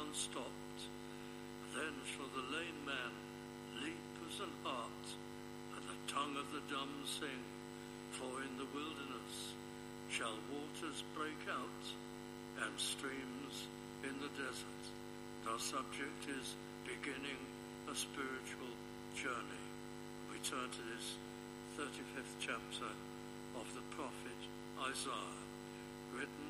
unstopped. Then shall the lame man leap as an hart, and the tongue of the dumb sing. For in the wilderness shall waters break out, and streams in the desert. Our subject is beginning a spiritual journey. We turn to this 35th chapter of the prophet Isaiah, written